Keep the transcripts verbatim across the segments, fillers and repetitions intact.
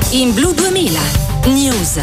in Blu duemila News.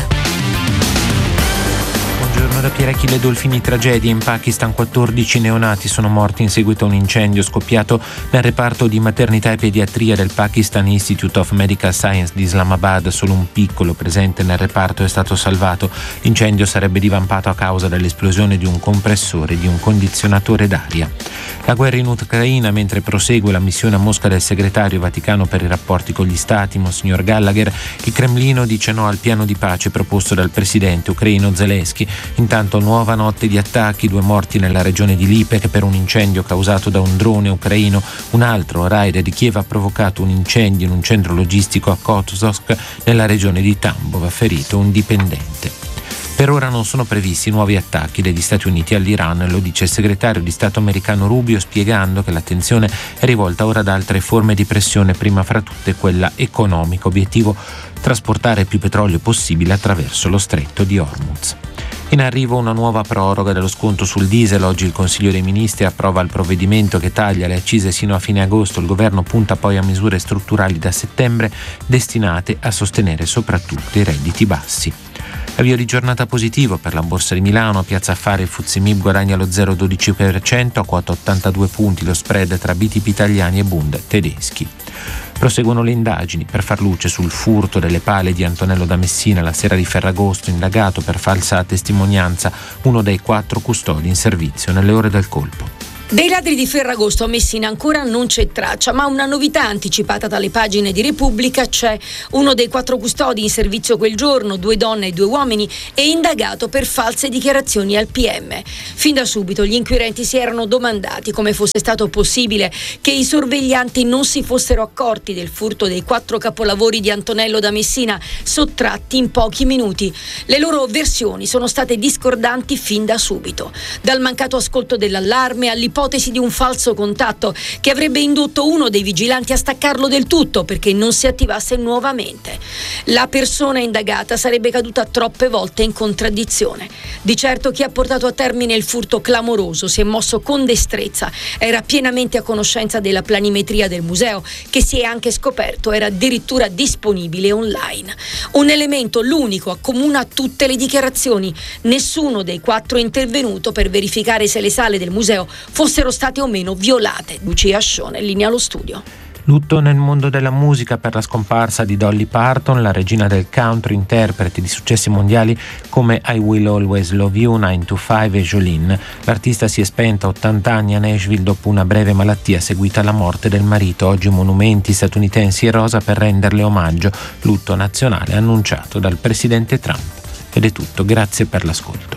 Buongiorno da Pier Achille Dolfini. Tragedia in Pakistan, quattordici neonati sono morti in seguito a un incendio scoppiato nel reparto di maternità e pediatria del Pakistan Institute of Medical Science di Islamabad. Solo un piccolo presente nel reparto è stato salvato. L'incendio sarebbe divampato a causa dell'esplosione di un compressore di un condizionatore d'aria. La guerra in Ucraina, mentre prosegue la missione a Mosca del segretario Vaticano per i rapporti con gli stati, Monsignor Gallagher, il Cremlino dice no al piano di pace proposto dal presidente ucraino Zelensky. Intanto nuova notte di attacchi, due morti nella regione di Lipetsk per un incendio causato da un drone ucraino. Un altro raid di Kiev ha provocato un incendio in un centro logistico a Kotovsk nella regione di Tambov, ha ferito un dipendente. Per ora non sono previsti nuovi attacchi degli Stati Uniti all'Iran, lo dice il segretario di Stato americano Rubio, spiegando che l'attenzione è rivolta ora ad altre forme di pressione, prima fra tutte quella economica. Obiettivo: trasportare più petrolio possibile attraverso lo stretto di Hormuz. In arrivo una nuova proroga dello sconto sul diesel. Oggi il Consiglio dei Ministri approva il provvedimento che taglia le accise sino a fine agosto. Il governo punta poi a misure strutturali da settembre destinate a sostenere soprattutto i redditi bassi. Avvio di giornata positivo per la Borsa di Milano. A Piazza Affari il Fuzzi Mib guadagna lo zero virgola dodici per cento a quota ottantadue punti, lo spread tra B T P italiani e Bund tedeschi. Proseguono le indagini per far luce sul furto delle pale di Antonello da Messina la sera di Ferragosto, indagato per falsa testimonianza uno dei quattro custodi in servizio nelle ore del colpo. Dei ladri di Ferragosto a Messina ancora non c'è traccia, ma una novità anticipata dalle pagine di Repubblica c'è. Uno dei quattro custodi in servizio quel giorno, due donne e due uomini, è indagato per false dichiarazioni al P M. Fin da subito gli inquirenti si erano domandati come fosse stato possibile che i sorveglianti non si fossero accorti del furto dei quattro capolavori di Antonello da Messina sottratti in pochi minuti. Le loro versioni sono state discordanti fin da subito, dal mancato ascolto dell'allarme all'ipotesi di un falso contatto che avrebbe indotto uno dei vigilanti a staccarlo del tutto perché non si attivasse nuovamente. La persona indagata sarebbe caduta troppe volte in contraddizione. Di certo chi ha portato a termine il furto clamoroso si è mosso con destrezza, era pienamente a conoscenza della planimetria del museo, che si è anche scoperto era addirittura disponibile online. Un elemento, l'unico, accomuna tutte le dichiarazioni. Nessuno dei quattro è intervenuto per verificare se le sale del museo fossero state o meno violate. Lucia Ascione, linea allo studio. Lutto nel mondo della musica per la scomparsa di Dolly Parton, la regina del country, interprete di successi mondiali come I Will Always Love You, nine to five e Jolene. L'artista si è spenta a ottanta anni a Nashville dopo una breve malattia seguita alla morte del marito. Oggi monumenti statunitensi e rosa per renderle omaggio. Lutto nazionale annunciato dal presidente Trump. Ed è tutto, grazie per l'ascolto.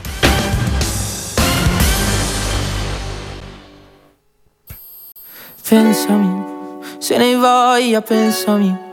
Pensami, se ne hai voglia, pensami,